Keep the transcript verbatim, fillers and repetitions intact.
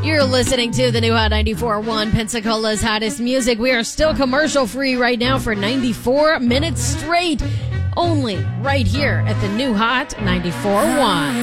You're listening to the new Hot ninety-four point one, Pensacola's hottest music. We are still commercial free right now for ninety-four minutes straight. Only right here at the new Hot ninety-four point one.